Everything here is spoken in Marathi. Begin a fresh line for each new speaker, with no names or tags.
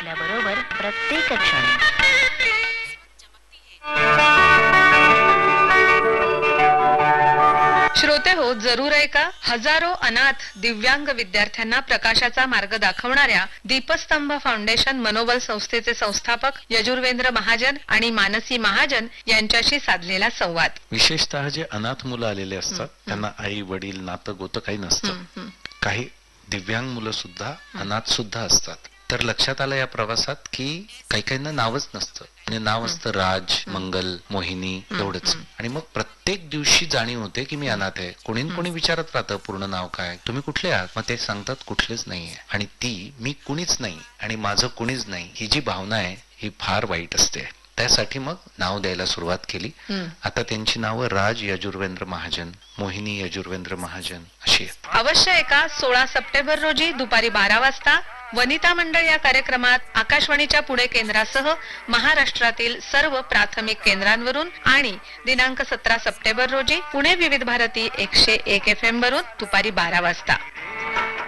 आपल्याबरोबर प्रत्येक क्षणी.
श्रोते हो, जरूर आहे का? हजारो अनाथ दिव्यांग विद्यार्थ्यांना प्रकाशाचा मार्ग दाखवणाऱ्या दीपस्तंभ फाउंडेशन मनोबल संस्थेचे संस्थापक यजुर्वेंद्र महाजन आणि मानसी महाजन यांच्याशी साधलेला संवाद.
विशेषतः जे अनाथ मुलं आलेले असतात त्यांना आई वडील नातं गोतं काही नसतं. काही दिव्यांग मुलं सुद्धा अनाथ सुद्धा असतात. तर लक्षात आलं या प्रवासात की काही काहींना नावच नसतं. म्हणजे नाव असतं राज, मंगल, मोहिनी एवढंच. आणि मग प्रत्येक दिवशी जाणीव होते की मी अनाथ आहे. कोणी कोणी विचारत राहतं पूर्ण नाव काय, तुम्ही कुठले आहात, मग ते सांगतात कुठलेच नाहीये. आणि ती मी कुणीच नाही आणि माझं कुणीच नाही ही जी भावना आहे ही फार वाईट असते. त्यासाठी मग नाव द्यायला सुरुवात केली. आता त्यांची नावं राज यजुर्वेंद्र महाजन, मोहिनी यजुर्वेंद्र महाजन अशी आहेत.
अवश्य एका 16 सप्टेंबर रोजी दुपारी 12 वाजता वनिता मंडळ या कार्यक्रमात आकाशवाणीच्या पुणे केंद्रासह महाराष्ट्रातील सर्व प्राथमिक केंद्रांवरून आणि दिनांक 17 सप्टेंबर रोजी पुणे विविध भारती 101 FM वरून दुपारी 12 वाजता